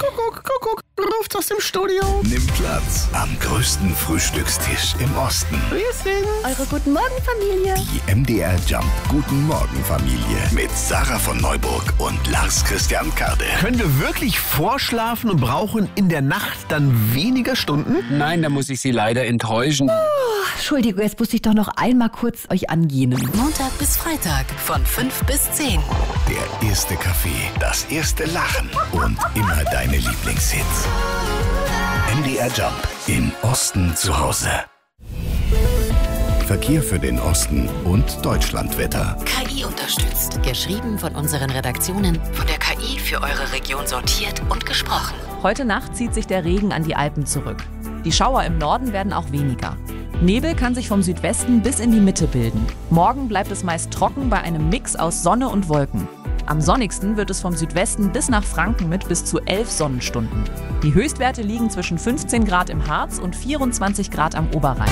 Kuckuck, ruft aus dem Studio. Nimm Platz am größten Frühstückstisch im Osten. Wir sind Eure Guten Morgen Familie. Die MDR Jump Guten Morgen Familie mit Sarah von Neuburg und Lars Christian Kade. Können wir wirklich vorschlafen und brauchen in der Nacht dann weniger Stunden? Nein, da muss ich Sie leider enttäuschen. Entschuldigung, jetzt muss ich doch noch einmal kurz euch angehen. Montag bis Freitag von 5 bis 10. Der erste Kaffee, das erste Lachen und immer deine Lieblingshits. MDR Jump im Osten zu Hause. Verkehr für den Osten und Deutschlandwetter. KI unterstützt. Geschrieben von unseren Redaktionen. Von der KI für eure Region sortiert und gesprochen. Heute Nacht zieht sich der Regen an die Alpen zurück. Die Schauer im Norden werden auch weniger. Nebel kann sich vom Südwesten bis in die Mitte bilden. Morgen bleibt es meist trocken bei einem Mix aus Sonne und Wolken. Am sonnigsten wird es vom Südwesten bis nach Franken mit bis zu 11 Sonnenstunden. Die Höchstwerte liegen zwischen 15 Grad im Harz und 24 Grad am Oberrhein.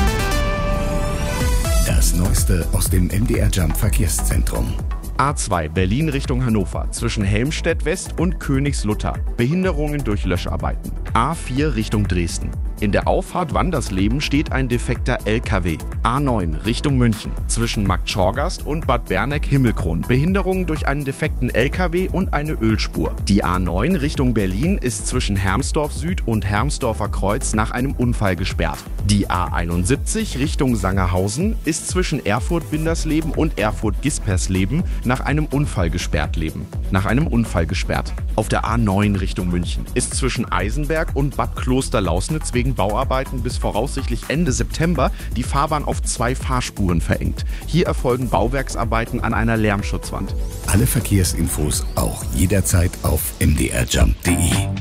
Das Neueste aus dem MDR Jump Verkehrszentrum. A2 Berlin Richtung Hannover zwischen Helmstedt West und Königslutter. Behinderungen durch Löscharbeiten. A4 Richtung Dresden. In der Auffahrt Wandersleben steht ein defekter LKW. A9 Richtung München zwischen Marktschorgast und Bad Berneck-Himmelkron. Behinderungen durch einen defekten LKW und eine Ölspur. Die A9 Richtung Berlin ist zwischen Hermsdorf Süd und Hermsdorfer Kreuz nach einem Unfall gesperrt. Die A71 Richtung Sangerhausen ist zwischen Erfurt-Windersleben und Erfurt-Gispersleben nach einem Unfall gesperrt. Auf der A9 Richtung München ist zwischen Eisenberg und Bad Kloster-Lausnitz wegen Bauarbeiten bis voraussichtlich Ende September die Fahrbahn auf 2 Fahrspuren verengt. Hier erfolgen Bauwerksarbeiten an einer Lärmschutzwand. Alle Verkehrsinfos auch jederzeit auf mdrjump.de.